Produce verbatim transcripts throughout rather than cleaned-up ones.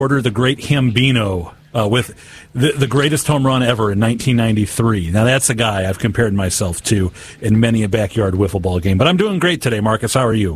Order the great Hambino uh, with the, the greatest home run ever in nineteen ninety-three. Now, that's a guy I've compared myself to in many a backyard wiffle ball game. But I'm doing great today, Marcus. How are you?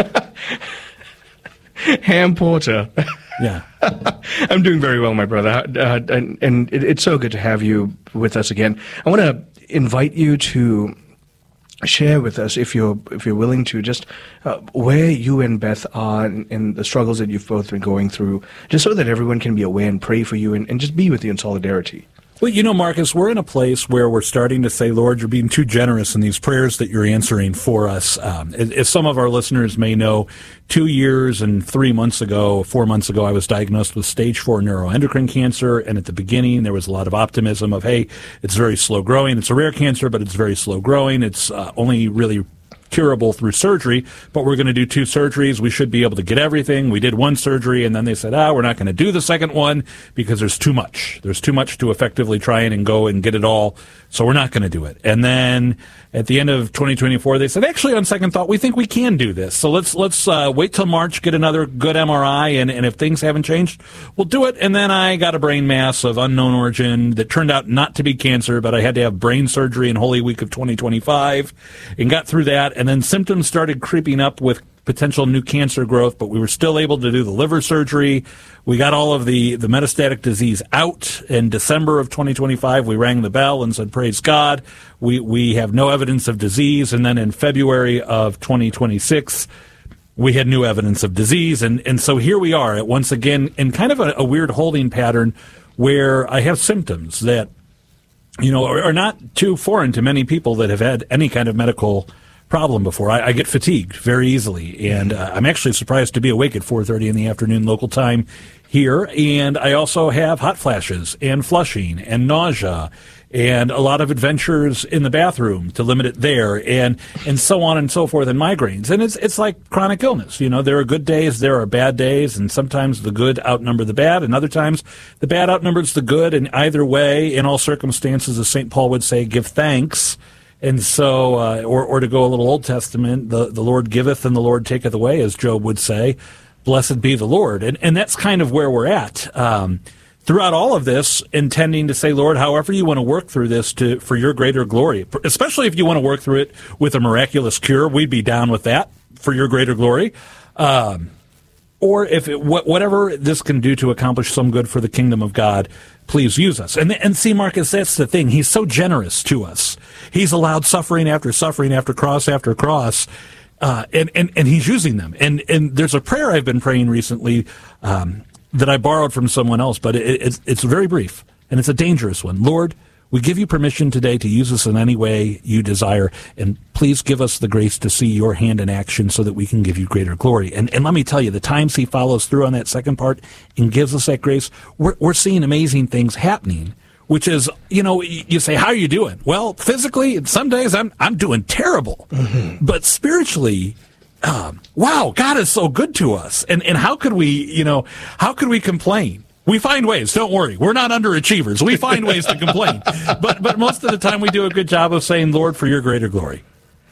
Ham Porter. Yeah. I'm doing very well, my brother. Uh, and and it, it's so good to have you with us again. I want to invite you to share with us, if you're if you're willing to, just uh, where you and Beth are in, in the struggles that you've both been going through, just so that everyone can be aware and pray for you and, and just be with you in solidarity. Well, you know, Marcus, we're in a place where we're starting to say, Lord, you're being too generous in these prayers that you're answering for us. Um, as some of our listeners may know, two years and three months ago, four months ago, I was diagnosed with stage four neuroendocrine cancer. And at the beginning, there was a lot of optimism of, hey, it's very slow growing. It's a rare cancer, but it's very slow growing. It's uh, only really curable through surgery, but we're going to do two surgeries. We should be able to get everything. We did one surgery, and then they said, ah, we're not going to do the second one because there's too much. There's too much to effectively try and go and get it all, so we're not going to do it. And then at the end of twenty twenty-four, they said, actually, on second thought, we think we can do this. So let's let's uh, wait till March, get another good M R I, and, and if things haven't changed, we'll do it. And then I got a brain mass of unknown origin that turned out not to be cancer, but I had to have brain surgery in Holy Week of twenty twenty-five and got through that. And then symptoms started creeping up with potential new cancer growth, but we were still able to do the liver surgery. We got all of the, the metastatic disease out in December of twenty twenty-five. We rang the bell and said, praise God, we, we have no evidence of disease. And then in February of twenty twenty-six, we had new evidence of disease. And, and so here we are at once again in kind of a, a weird holding pattern where I have symptoms that, you know, are, are not too foreign to many people that have had any kind of medical problem before. I, I get fatigued very easily, and uh, I'm actually surprised to be awake at four thirty in the afternoon local time here. And I also have hot flashes and flushing and nausea and a lot of adventures in the bathroom to limit it there, and and so on and so forth, and migraines. And it's it's like chronic illness. You know, there are good days, there are bad days, and sometimes the good outnumber the bad, and other times the bad outnumbers the good. And either way, in all circumstances, as Saint Paul would say, give thanks. And so, uh, or, or to go a little Old Testament, the, the Lord giveth and the Lord taketh away, as Job would say. Blessed be the Lord. And, and that's kind of where we're at. Um, throughout all of this, intending to say, Lord, however you want to work through this to for your greater glory, especially if you want to work through it with a miraculous cure, we'd be down with that for your greater glory. Um, or if it, wh- whatever this can do to accomplish some good for the kingdom of God, please use us. And, and see, Marcus, that's the thing. He's so generous to us. He's allowed suffering after suffering after cross after cross, uh, and, and, and he's using them. And, and there's a prayer I've been praying recently um, that I borrowed from someone else, but it, it's, it's very brief, and it's a dangerous one. Lord, we give you permission today to use us in any way you desire, and please give us the grace to see your hand in action so that we can give you greater glory. And, and let me tell you, the times he follows through on that second part and gives us that grace, we're, we're seeing amazing things happening, which is, you know, you say, how are you doing? Well, physically, some days I'm I'm doing terrible. Mm-hmm. But spiritually, um, wow, God is so good to us. And, and how could we, you know, how could we complain? We find ways. Don't worry. We're not underachievers. We find ways to complain. But but most of the time we do a good job of saying, Lord, for your greater glory.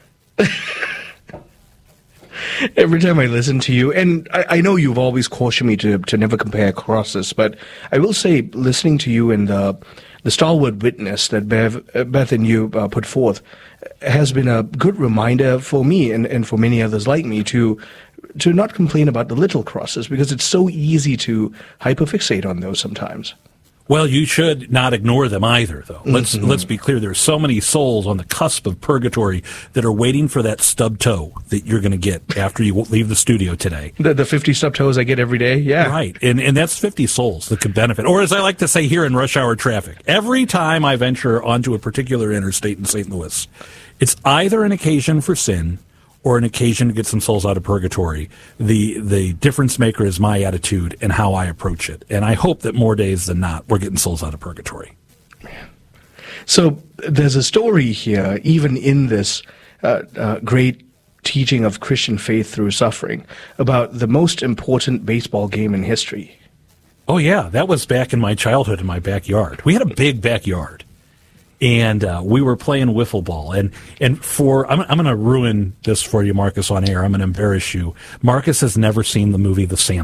Every time I listen to you, and I, I know you've always cautioned me to, to never compare crosses, but I will say, listening to you and the, the stalwart witness that Bev, Beth and you uh, put forth has been a good reminder for me and, and for many others like me to to not complain about the little crosses, because it's so easy to hyperfixate on those sometimes. Well, you should not ignore them either, though. Let's Mm-hmm. let's be clear. There are so many souls on the cusp of purgatory that are waiting for that stub toe that you're going to get after you leave the studio today. The, the fifty stub toes I get every day, yeah. Right, and and that's fifty souls that could benefit. Or as I like to say here in rush hour traffic, every time I venture onto a particular interstate in Saint Louis, it's either an occasion for sin or an occasion to get some souls out of purgatory. The the difference maker is my attitude and how I approach it. And I hope that more days than not, we're getting souls out of purgatory. So there's a story here, even in this uh, uh, great teaching of Christian faith through suffering, about the most important baseball game in history. Oh, yeah. That was back in my childhood in my backyard. We had a big backyard. And uh, we were playing wiffle ball. And, and for, I'm, I'm going to ruin this for you, Marcus, on air. I'm going to embarrass you. Marcus has never seen the movie The Sandlot.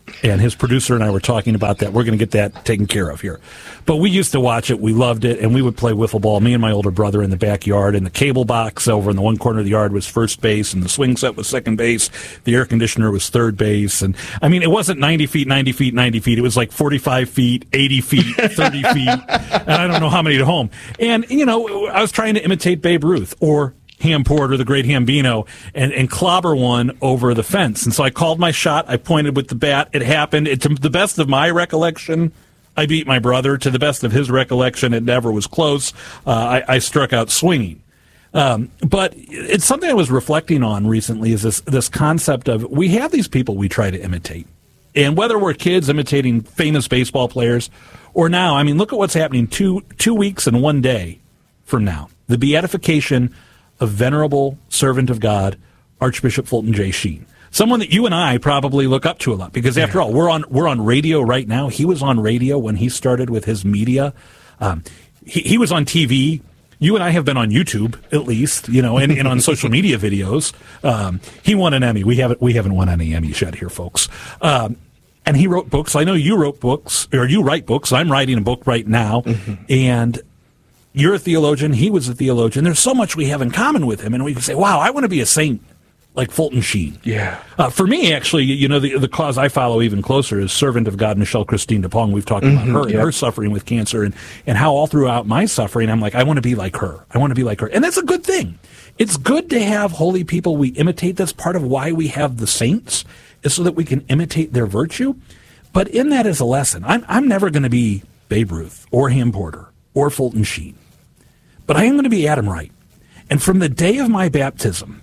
And his producer and I were talking about that. We're going to get that taken care of here. But we used to watch it. We loved it. And we would play wiffle ball, me and my older brother, in the backyard. And the cable box over in the one corner of the yard was first base. And the swing set was second base. The air conditioner was third base. And, I mean, it wasn't ninety feet, ninety feet, ninety feet. It was like forty-five feet, eighty feet, thirty feet. And I don't know how many to home. And, you know, I was trying to imitate Babe Ruth or Ham Porter, the great Hambino, and, and clobber one over the fence. And so I called my shot. I pointed with the bat. It happened. It, to the best of my recollection, I beat my brother. To the best of his recollection, it never was close. Uh, I, I struck out swinging. Um, but it's something I was reflecting on recently is this, this concept of we have these people we try to imitate. And whether we're kids imitating famous baseball players or now, I mean, look at what's happening two, two weeks and one day from now. The beatification a venerable servant of God, Archbishop Fulton J. Sheen. Someone that you and I probably look up to a lot because, after all, we're on we're on radio right now. He was on radio when he started with his media. Um, he, he was on T V. You and I have been on YouTube, at least, you know, and, and on social media videos. Um, he won an Emmy. We haven't we haven't won any Emmys yet here, folks. Um, and he wrote books. I know you wrote books, or you write books. I'm writing a book right now, mm-hmm. and you're a theologian. He was a theologian. There's so much we have in common with him, and we can say, wow, I want to be a saint like Fulton Sheen. Yeah. Uh, for me, actually, you know, the, the cause I follow even closer is servant of God, Michelle Christine DePong. We've talked mm-hmm, about her yep. and her suffering with cancer and, and how all throughout my suffering, I'm like, I want to be like her. I want to be like her. And that's a good thing. It's good to have holy people we imitate. That's part of why we have the saints, is so that we can imitate their virtue. But in that is a lesson. I'm, I'm never going to be Babe Ruth or Ham Porter or Fulton Sheen. But I am going to be Adam Wright. And from the day of my baptism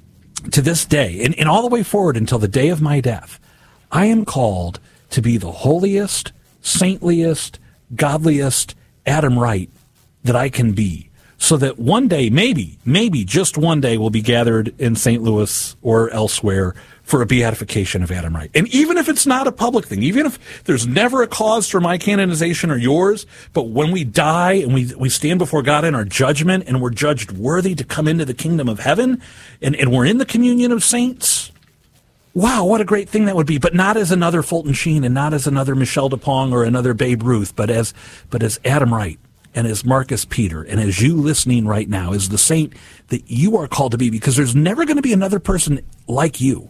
to this day, and, and all the way forward until the day of my death, I am called to be the holiest, saintliest, godliest Adam Wright that I can be. So that one day, maybe, maybe just one day, we'll be gathered in Saint Louis or elsewhere for a beatification of Adam Wright. And even if it's not a public thing, even if there's never a cause for my canonization or yours, but when we die and we we stand before God in our judgment and we're judged worthy to come into the kingdom of heaven, and, and we're in the communion of saints, wow, what a great thing that would be. But not as another Fulton Sheen and not as another Michelle DePong or another Babe Ruth, but as but as Adam Wright and as Marcus Peter, and as you listening right now, is the saint that you are called to be, because there's never going to be another person like you.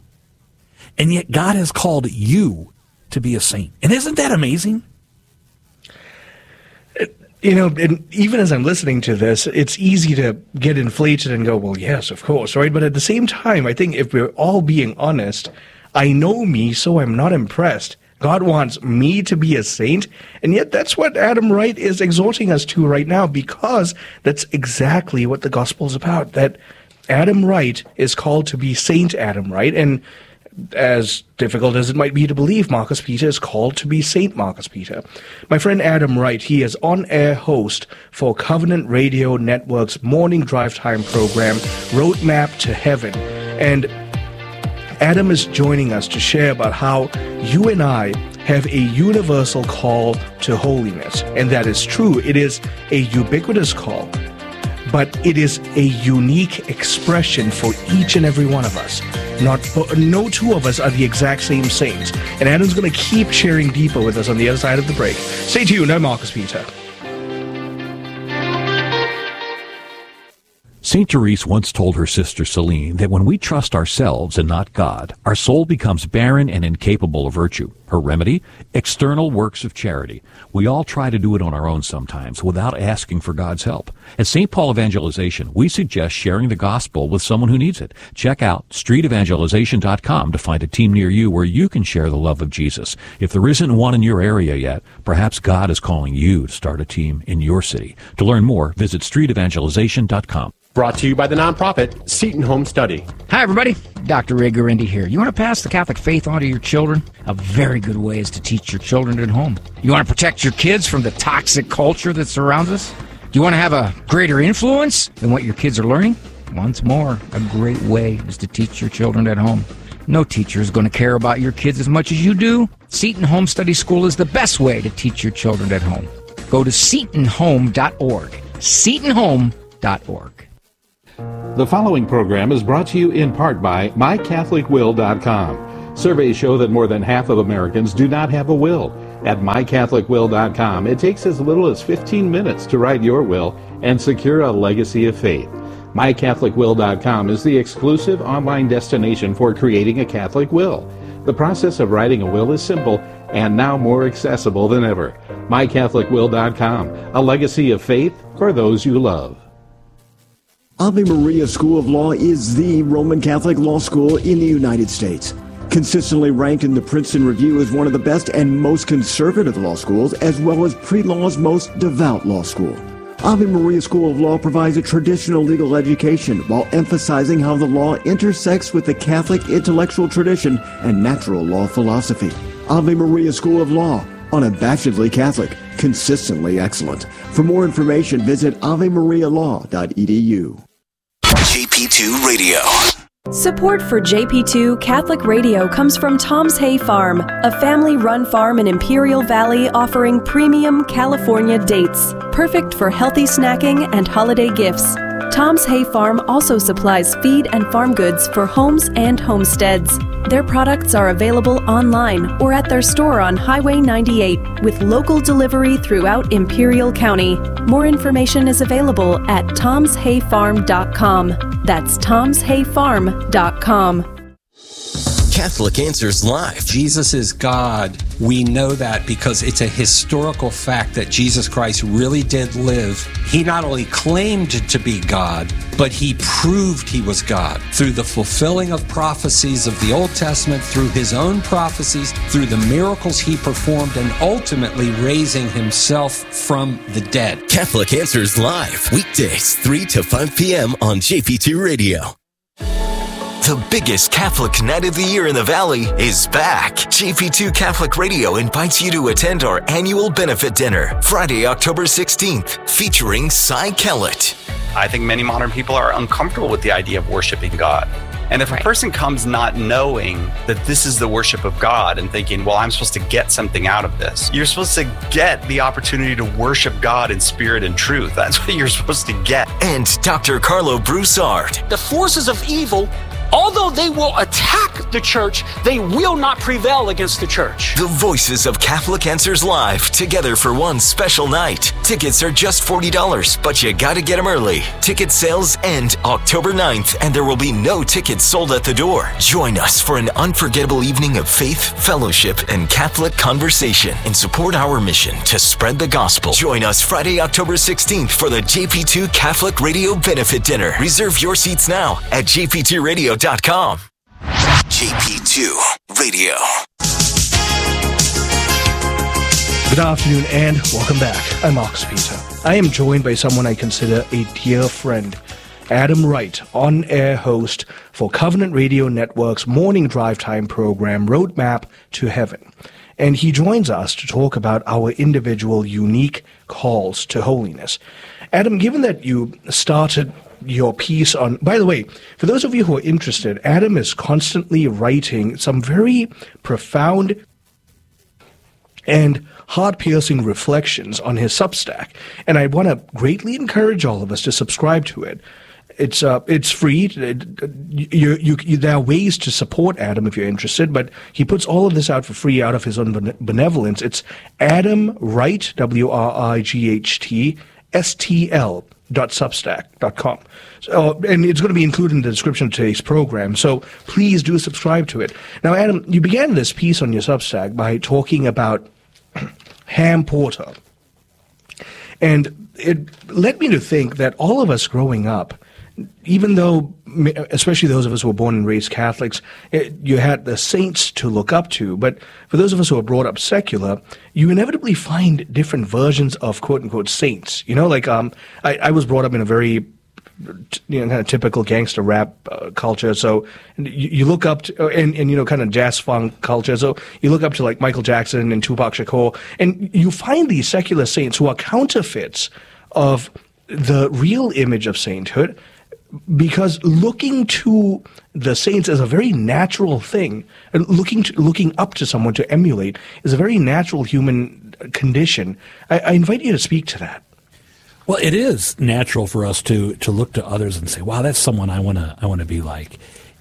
And yet God has called you to be a saint. And isn't that amazing? You know, and even as I'm listening to this, it's easy to get inflated and go, well, yes, of course, right? But at the same time, I think if we're all being honest, I know me, so I'm not impressed. God wants me to be a saint, and yet that's what Adam Wright is exhorting us to right now, because that's exactly what the gospel is about, that Adam Wright is called to be Saint Adam Wright, and as difficult as it might be to believe, Marcus Peter is called to be Saint Marcus Peter. My friend Adam Wright, he is on-air host for Covenant Radio Network's morning drive time program, Roadmap to Heaven, and Adam is joining us to share about how you and I have a universal call to holiness. And that is true. It is a ubiquitous call, but it is a unique expression for each and every one of us. Not, no two of us are the exact same saints. And Adam's going to keep sharing deeper with us on the other side of the break. Stay tuned. I'm Marcus Peter. Saint Therese once told her sister Celine that when we trust ourselves and not God, our soul becomes barren and incapable of virtue. Her remedy? External works of charity. We all try to do it on our own sometimes without asking for God's help. At Saint Paul Evangelization, we suggest sharing the gospel with someone who needs it. Check out street evangelization dot com to find a team near you where you can share the love of Jesus. If there isn't one in your area yet, perhaps God is calling you to start a team in your city. To learn more, visit street evangelization dot com. Brought to you by the nonprofit Seton Home Study. Hi, everybody. Doctor Ray Guarendi here. You want to pass the Catholic faith on to your children? A very good way is to teach your children at home. You want to protect your kids from the toxic culture that surrounds us? Do you want to have a greater influence than what your kids are learning? Once more, a great way is to teach your children at home. No teacher is going to care about your kids as much as you do. Seton Home Study School is the best way to teach your children at home. Go to seton home dot org. seton home dot org. The following program is brought to you in part by my catholic will dot com. Surveys show that more than half of Americans do not have a will. At my catholic will dot com, it takes as little as fifteen minutes to write your will and secure a legacy of faith. my catholic will dot com is the exclusive online destination for creating a Catholic will. The process of writing a will is simple and now more accessible than ever. my catholic will dot com, a legacy of faith for those you love. Ave Maria School of Law is the Roman Catholic law school in the United States. Consistently ranked in the Princeton Review as one of the best and most conservative law schools, as well as pre-law's most devout law school. Ave Maria School of Law provides a traditional legal education while emphasizing how the law intersects with the Catholic intellectual tradition and natural law philosophy. Ave Maria School of Law, unabashedly Catholic, consistently excellent. For more information, visit ave maria law dot e d u. J P two Radio. Support for J P two Catholic Radio comes from Tom's Hay Farm, a family-run farm in Imperial Valley offering premium California dates, perfect for healthy snacking and holiday gifts. Tom's Hay Farm also supplies feed and farm goods for homes and homesteads. Their products are available online or at their store on Highway ninety-eight with local delivery throughout Imperial County. More information is available at toms hay farm dot com. That's toms hay farm dot com. Catholic Answers Live. Jesus is God. We know that because it's a historical fact that Jesus Christ really did live. He not only claimed to be God, but he proved he was God through the fulfilling of prophecies of the Old Testament, through his own prophecies, through the miracles he performed, and ultimately raising himself from the dead. Catholic Answers Live. Weekdays, three to five p.m. on J P two Radio. The biggest Catholic night of the year in the Valley is back. J P two Catholic Radio invites you to attend our annual benefit dinner, Friday, October sixteenth, featuring Cy Kellett. I think many modern people are uncomfortable with the idea of worshiping God. And if right. a person comes not knowing that this is the worship of God and thinking, well, I'm supposed to get something out of this, you're supposed to get the opportunity to worship God in spirit and truth. That's what you're supposed to get. And Doctor Carlo Broussard. The forces of evil, although they will attack the church, they will not prevail against the church. The voices of Catholic Answers Live together for one special night. Tickets are just forty dollars, but you gotta get them early. Ticket sales end October ninth, and there will be no tickets sold at the door. Join us for an unforgettable evening of faith, fellowship, and Catholic conversation, and support our mission to spread the gospel. Join us Friday, October sixteenth for the J P two Catholic Radio Benefit Dinner. Reserve your seats now at j p two radio dot com. J P two Radio. Good afternoon and welcome back. I'm Ox Peter. I am joined by someone I consider a dear friend, Adam Wright, on-air host for Covenant Radio Network's morning drive time program, Roadmap to Heaven. And he joins us to talk about our individual unique calls to holiness. Adam, given that you started your piece on, by the way, for those of you who are interested, Adam is constantly writing some very profound and heart-piercing reflections on his Substack, and I want to greatly encourage all of us to subscribe to it. It's uh, it's free. You, you, you, there are ways to support Adam if you're interested, but he puts all of this out for free out of his own benevolence. It's Adam Wright, W R I G H T, S T L dot substack dot com. So, and it's going to be included in the description of today's program, so please do subscribe to it. Now, Adam, you began this piece on your Substack by talking about Ham Porter. And it led me to think that all of us growing up, even though, especially those of us who were born and raised Catholics, it, you had the saints to look up to, but for those of us who were brought up secular, you inevitably find different versions of quote-unquote saints. You know, like um, I, I was brought up in a very, you know, kind of typical gangster rap uh, culture, so you, you look up to, and, and, you know, kind of jazz funk culture, so you look up to like Michael Jackson and Tupac Shakur, and you find these secular saints who are counterfeits of the real image of sainthood, because looking to the saints is a very natural thing, and looking to, looking up to someone to emulate is a very natural human condition. I, I invite you to speak to that. Well, it is natural for us to to look to others and say, "Wow, that's someone I want to I want to be like."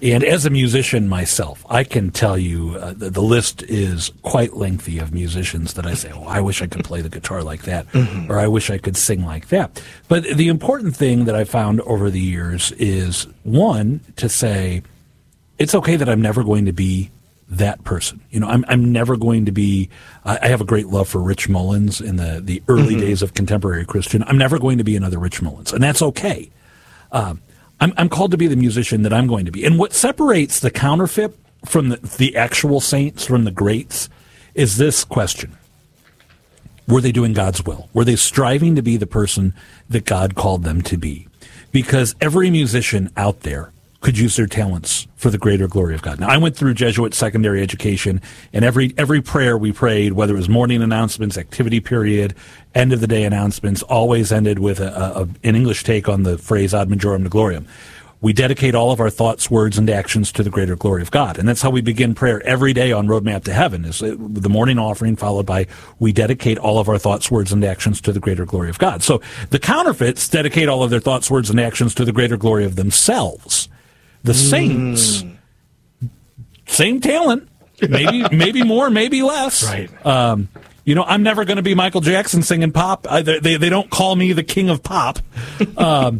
And as a musician myself, I can tell you uh, the, the list is quite lengthy of musicians that I say, oh, I wish I could play the guitar like that, mm-hmm. or I wish I could sing like that. But the important thing that I found over the years is, one, to say, it's okay that I'm never going to be that person. You know, I'm I'm never going to be, I, I have a great love for Rich Mullins in the, the early mm-hmm. days of contemporary Christian. I'm never going to be another Rich Mullins, and that's okay. Um, I'm, I'm called to be the musician that I'm going to be. And what separates the counterfeit from the, the actual saints, from the greats, is this question. Were they doing God's will? Were they striving to be the person that God called them to be? Because every musician out there could use their talents for the greater glory of God. Now, I went through Jesuit secondary education, and every every prayer we prayed, whether it was morning announcements, activity period, end of the day announcements, always ended with a, a, an English take on the phrase ad majorem de gloriam. We dedicate all of our thoughts, words, and actions to the greater glory of God. And that's how we begin prayer every day on Roadmap to Heaven, is the morning offering followed by we dedicate all of our thoughts, words, and actions to the greater glory of God. So the counterfeits dedicate all of their thoughts, words, and actions to the greater glory of themselves. The saints, mm. same talent, maybe maybe more, maybe less. Right. Um, you know, I'm never going to be Michael Jackson singing pop. I, they they don't call me the king of pop. Um,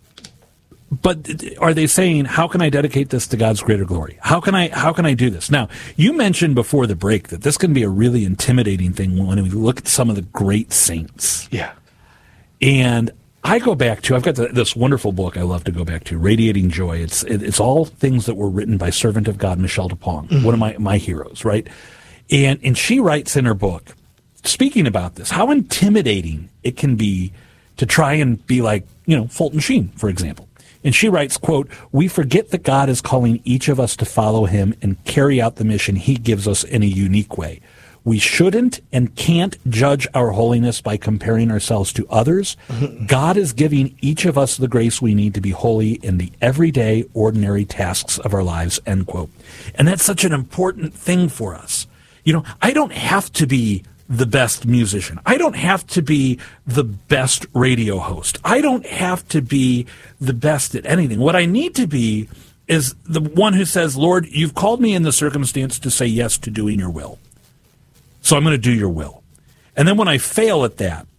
but are they saying, how can I dedicate this to God's greater glory? How can I how can I do this? Now, you mentioned before the break that this can be a really intimidating thing when we look at some of the great saints. Yeah. And I go back to, I've got the, this wonderful book I love to go back to, Radiating Joy. It's it, it's all things that were written by servant of God, Michelle DuPont, mm-hmm. one of my, my heroes, right? And and she writes in her book, speaking about this, how intimidating it can be to try and be like, you know, Fulton Sheen, for example. And she writes, quote, "We forget that God is calling each of us to follow him and carry out the mission he gives us in a unique way. We shouldn't and can't judge our holiness by comparing ourselves to others. God is giving each of us the grace we need to be holy in the everyday, ordinary tasks of our lives," end quote. And that's such an important thing for us. You know, I don't have to be the best musician. I don't have to be the best radio host. I don't have to be the best at anything. What I need to be is the one who says, Lord, you've called me in this circumstance to say yes to doing your will. So I'm going to do your will. And then when I fail at that,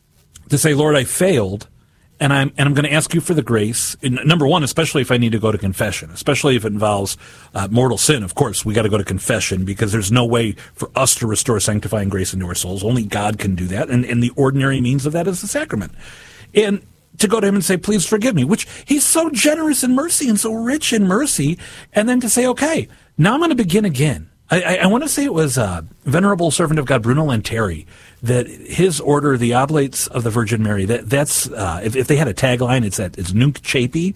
to say, Lord, I failed, and I'm and I'm going to ask you for the grace. And number one, especially if I need to go to confession, especially if it involves uh, mortal sin, of course, we got to go to confession because there's no way for us to restore sanctifying grace into our souls. Only God can do that. And, and the ordinary means of that is the sacrament. And to go to him and say, please forgive me, which he's so generous in mercy and so rich in mercy. And then to say, okay, now I'm going to begin again. I, I, I want to say it was uh, Venerable Servant of God, Bruno Lanteri, that his order, the Oblates of the Virgin Mary, that that's uh, if, if they had a tagline, it's that it's Nunc Chapi,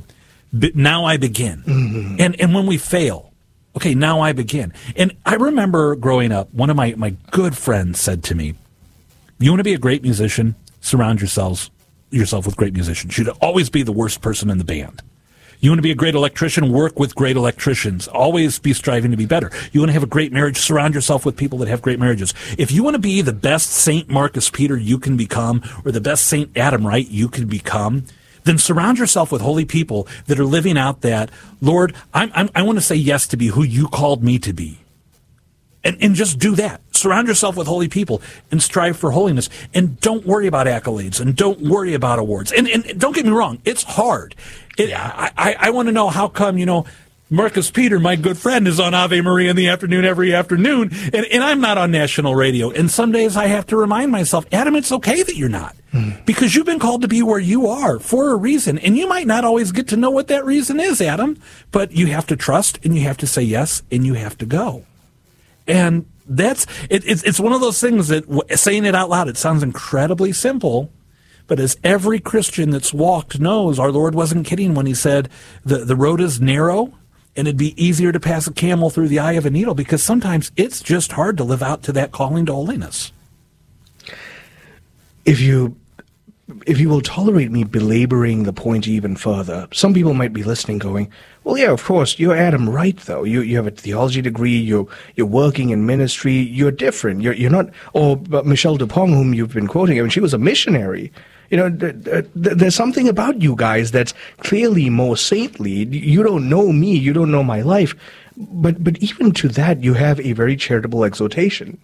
now I begin. Mm-hmm. And and when we fail, okay, now I begin. And I remember growing up, one of my, my good friends said to me, you want to be a great musician? Surround yourselves yourself with great musicians. You'd always be the worst person in the band. You want to be a great electrician? Work with great electricians. Always be striving to be better. You want to have a great marriage? Surround yourself with people that have great marriages. If you want to be the best Saint Marcus Peter you can become, or the best Saint Adam Wright you can become, then surround yourself with holy people that are living out that, Lord, I'm, I'm, I want to say yes to be who you called me to be. And, and just do that. Surround yourself with holy people and strive for holiness. And don't worry about accolades and don't worry about awards. And, and don't get me wrong, it's hard. It, yeah. I, I want to know how come, you know, Marcus Peter, my good friend, is on Ave Maria in the afternoon every afternoon, and, and I'm not on national radio. And some days I have to remind myself, Adam, it's okay that you're not. Mm. Because you've been called to be where you are for a reason. And you might not always get to know what that reason is, Adam. But you have to trust, and you have to say yes, and you have to go. And that's it, it's it's one of those things that w- saying it out loud, it sounds incredibly simple, but as every Christian that's walked knows, our Lord wasn't kidding when he said the, the road is narrow and it'd be easier to pass a camel through the eye of a needle, because sometimes it's just hard to live out to that calling to holiness. If you if you will tolerate me belaboring the point even further, some people might be listening going, well, yeah, of course, you're Adam Wright, though. You you have a theology degree, you're, you're working in ministry, you're different. You're, you're not, or but Michelle DuPont, whom you've been quoting, I mean, she was a missionary. You know, th- th- there's something about you guys that's clearly more saintly. You don't know me, you don't know my life. But, but even to that, you have a very charitable exhortation.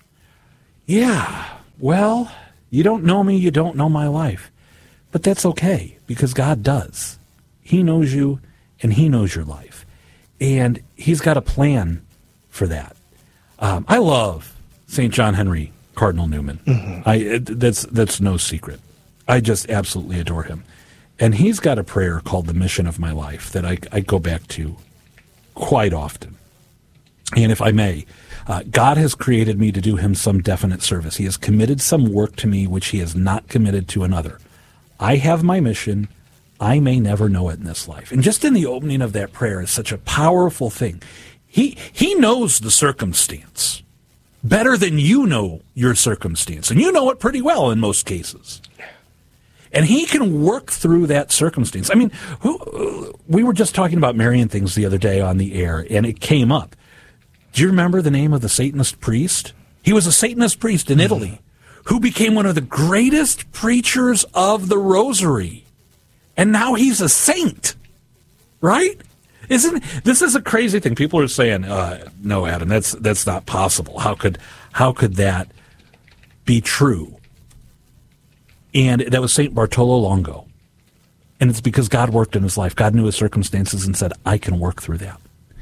Yeah, well, you don't know me, you don't know my life. But that's okay, because God does. He knows you, and He knows your life. And He's got a plan for that. Um, I love Saint John Henry Cardinal Newman. Mm-hmm. I that's that's no secret. I just absolutely adore him. And he's got a prayer called The Mission of My Life that I, I go back to quite often. And if I may, uh, God has created me to do Him some definite service. He has committed some work to me which He has not committed to another. I have my mission. I may never know it in this life. And just in the opening of that prayer is such a powerful thing. He He knows the circumstance better than you know your circumstance. And you know it pretty well in most cases. And He can work through that circumstance. I mean, who, we were just talking about marrying things the other day on the air, and it came up. Do you remember the name of the Satanist priest? He was a Satanist priest in Italy mm-hmm. who became one of the greatest preachers of the rosary. And now he's a saint, right? Isn't this is a crazy thing? People are saying, uh, "No, Adam, that's that's not possible. How could how could that be true?" And that was Saint Bartolo Longo. And it's because God worked in his life. God knew his circumstances and said, I can work through that.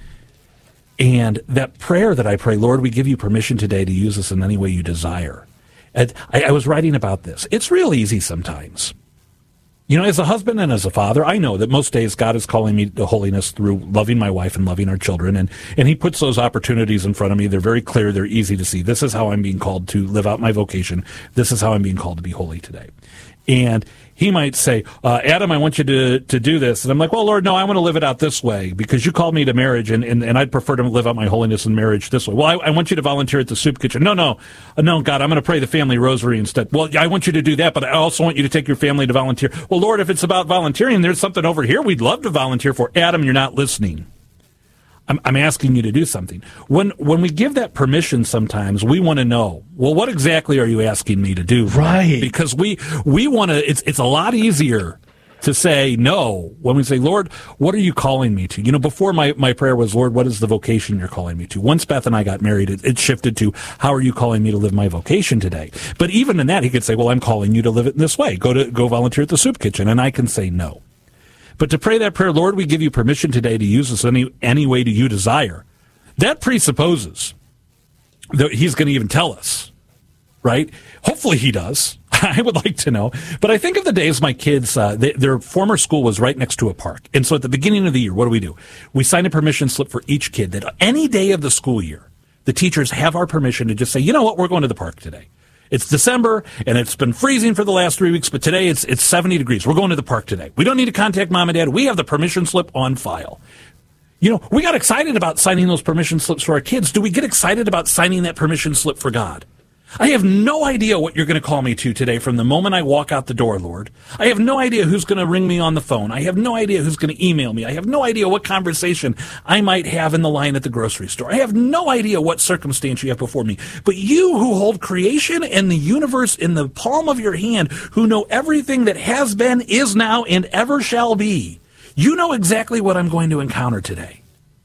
And that prayer that I pray, Lord, we give you permission today to use us in any way you desire. And I, I was writing about this. It's real easy sometimes. You know, as a husband and as a father, I know that most days God is calling me to holiness through loving my wife and loving our children. And, and He puts those opportunities in front of me. They're very clear. They're easy to see. This is how I'm being called to live out my vocation. This is how I'm being called to be holy today. And He might say, uh, Adam, I want you to, to do this. And I'm like, well, Lord, no, I want to live it out this way because you called me to marriage, and, and, and I'd prefer to live out my holiness in marriage this way. Well, I, I want you to volunteer at the soup kitchen. No, no, no, God, I'm going to pray the family rosary instead. Well, I want you to do that, but I also want you to take your family to volunteer. Well, Lord, if it's about volunteering, there's something over here we'd love to volunteer for. Adam, you're not listening. I'm, I'm asking you to do something. When when we give that permission, sometimes we want to know, well, what exactly are you asking me to do? Right. Because we we want to. It's it's a lot easier to say no when we say, Lord, what are you calling me to? You know, before my, my prayer was, Lord, what is the vocation you're calling me to? Once Beth and I got married, it, it shifted to, how are you calling me to live my vocation today? But even in that, He could say, well, I'm calling you to live it in this way. Go to go volunteer at the soup kitchen, and I can say no. But to pray that prayer, Lord, we give you permission today to use us any any way that you desire, that presupposes that He's going to even tell us, right? Hopefully He does. I would like to know. But I think of the days my kids, uh, they, their former school was right next to a park. And so at the beginning of the year, what do we do? We sign a permission slip for each kid that any day of the school year, the teachers have our permission to just say, you know what, we're going to the park today. It's December, and it's been freezing for the last three weeks, but today it's it's seventy degrees. We're going to the park today. We don't need to contact Mom and Dad. We have the permission slip on file. You know, we got excited about signing those permission slips for our kids. Do we get excited about signing that permission slip for God? I have no idea what you're going to call me to today from the moment I walk out the door, Lord. I have no idea who's going to ring me on the phone. I have no idea who's going to email me. I have no idea what conversation I might have in the line at the grocery store. I have no idea what circumstance you have before me. But you who hold creation and the universe in the palm of your hand, who know everything that has been, is now, and ever shall be, you know exactly what I'm going to encounter today.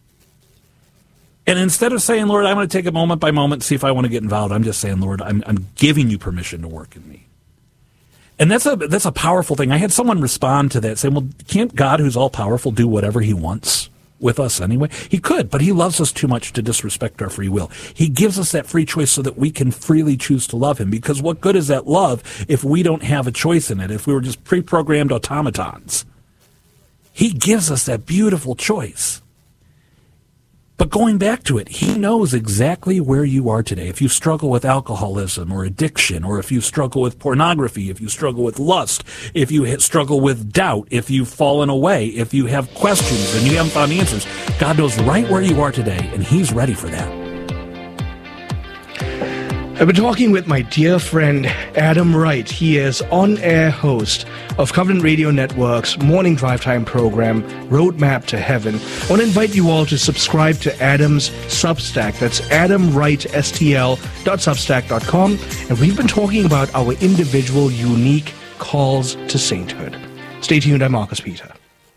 And instead of saying, Lord, I'm going to take it moment by moment, see if I want to get involved, I'm just saying, Lord, I'm, I'm giving you permission to work in me. And that's a that's a powerful thing. I had someone respond to that saying, well, can't God, who's all-powerful, do whatever He wants with us anyway? He could, but He loves us too much to disrespect our free will. He gives us that free choice so that we can freely choose to love Him, because what good is that love if we don't have a choice in it, if we were just pre-programmed automatons? He gives us that beautiful choice. But going back to it, He knows exactly where you are today. If you struggle with alcoholism or addiction, or if you struggle with pornography, if you struggle with lust, if you struggle with doubt, if you've fallen away, if you have questions and you haven't found answers, God knows right where you are today, and He's ready for that. I've been talking with my dear friend Adam Wright. He is on-air host of Covenant Radio Network's morning drive time program, Roadmap to Heaven. I want to invite you all to subscribe to Adam's Substack. That's adam wright s t l dot substack dot com. And we've been talking about our individual, unique calls to sainthood. Stay tuned. I'm Marcus Peter.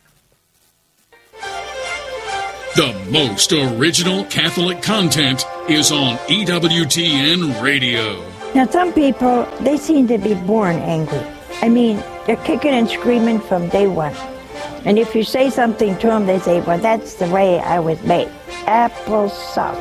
The most original Catholic content is on E W T N Radio. Now, some people, they seem to be born angry. I mean, they're kicking and screaming from day one. And if you say something to them, they say, well, that's the way I was made. Applesauce.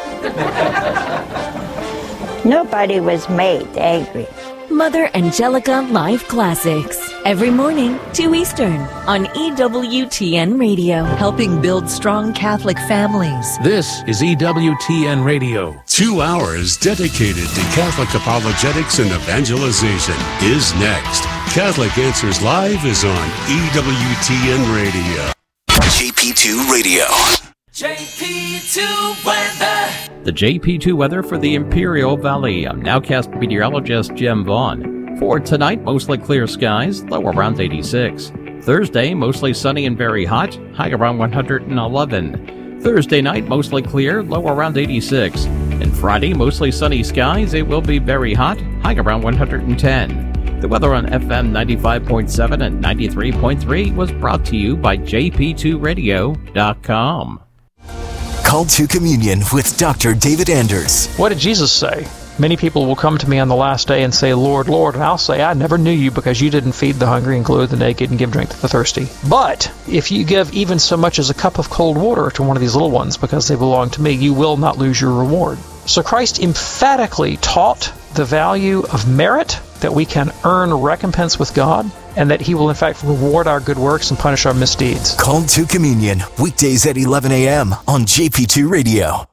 Nobody was made angry. Mother Angelica Live Classics. Every morning, two Eastern, on E W T N Radio. Helping build strong Catholic families. This is E W T N Radio. Two hours dedicated to Catholic apologetics and evangelization is next. Catholic Answers Live is on E W T N Radio. J P two Radio. J P two weather. The J P two weather for the Imperial Valley. I'm nowcast meteorologist Jim Vaughn. For tonight, mostly clear skies, low around eighty-six. Thursday, mostly sunny and very hot, high around one hundred eleven. Thursday night, mostly clear, low around eighty-six. And Friday, mostly sunny skies, it will be very hot, high around one hundred ten. The weather on F M ninety-five point seven and ninety-three point three was brought to you by J P two radio dot com. Call to Communion with Doctor David Anders. What did Jesus say? Many people will come to me on the last day and say, Lord, Lord, and I'll say, I never knew you because you didn't feed the hungry and clothe the naked and give drink to the thirsty. But if you give even so much as a cup of cold water to one of these little ones because they belong to me, you will not lose your reward. So Christ emphatically taught the value of merit, that we can earn recompense with God, and that He will in fact reward our good works and punish our misdeeds. Call to Communion, weekdays at eleven a.m. on J P two Radio.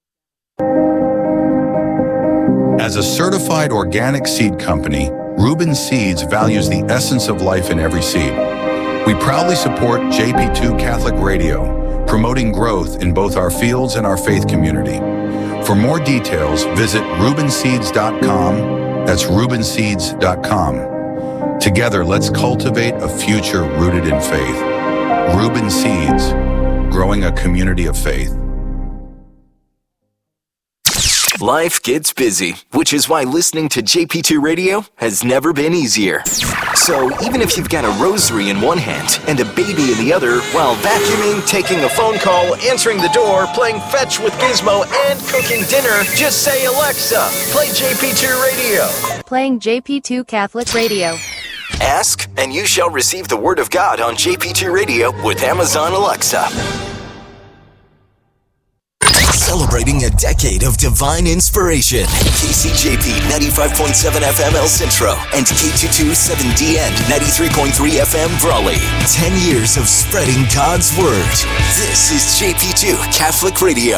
As a certified organic seed company, Reuben Seeds values the essence of life in every seed. We proudly support J P two Catholic Radio, promoting growth in both our fields and our faith community. For more details, visit reuben seeds dot com. That's reuben seeds dot com. Together, let's cultivate a future rooted in faith. Reuben Seeds, growing a community of faith. Life gets busy, which is why listening to J P two Radio has never been easier. So even if you've got a rosary in one hand and a baby in the other, while vacuuming, taking a phone call, answering the door, playing fetch with Gizmo, and cooking dinner, just say, Alexa, play J P two Radio. Playing J P two Catholic Radio. Ask, and you shall receive the Word of God on J P two Radio with Amazon Alexa. Celebrating a decade of divine inspiration. K C J P ninety-five point seven F M El Centro and K two twenty-seven D N ninety-three point three F M Brawley. Ten years of spreading God's Word. This is J P two Catholic Radio.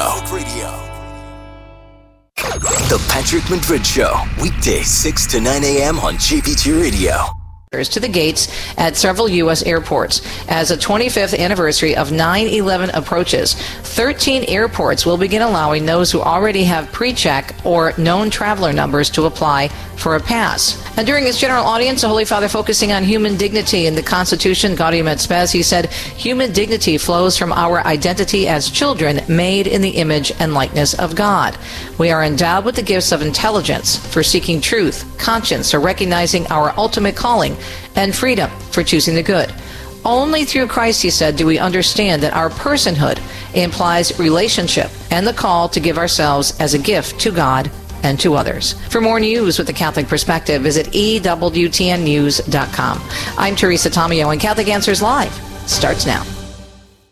The Patrick Madrid Show, weekdays six to nine a.m. on J P two Radio. To the gates at several U S airports. As the twenty-fifth anniversary of nine eleven approaches, thirteen airports will begin allowing those who already have pre-check or known traveler numbers to apply for a pass. And during his general audience, the Holy Father focusing on human dignity in the Constitution, Gaudium et Spes, he said, human dignity flows from our identity as children made in the image and likeness of God. We are endowed with the gifts of intelligence for seeking truth, conscience for recognizing our ultimate calling, and freedom for choosing the good. Only through Christ, he said, do we understand that our personhood implies relationship and the call to give ourselves as a gift to God and to others. For more news with the Catholic perspective, visit E W T N news dot com. I'm Teresa Tomeo, and Catholic Answers Live starts now.